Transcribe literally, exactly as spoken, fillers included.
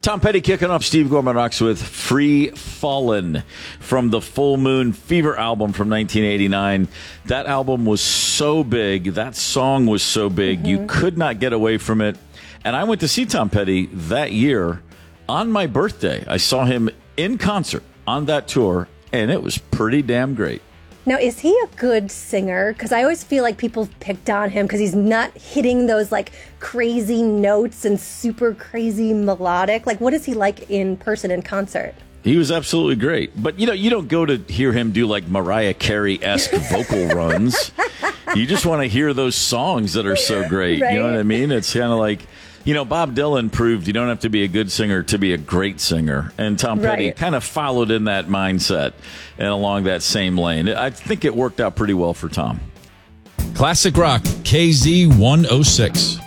Tom Petty kicking off Steve Gorman Rocks with Free Fallin' from the Full Moon Fever album from nineteen eighty-nine. That album was so big. That song was so big. Mm-hmm. You could not get away from it. And I went to see Tom Petty that year on my birthday. I saw him in concert on that tour, and it was pretty damn great. Now, is he a good singer? Because I always feel like people picked on him because he's not hitting those like crazy notes and super crazy melodic. Like, what is he like in person in concert? He was absolutely great. But, you know, you don't go to hear him do like Mariah Carey-esque vocal runs. You just want to hear those songs that are so great. Right? You know what I mean? It's kind of like, you know, Bob Dylan proved you don't have to be a good singer to be a great singer. And Tom Petty right. kind of followed in that mindset and along that same lane. I think it worked out pretty well for Tom. Classic Rock, K Z one oh six.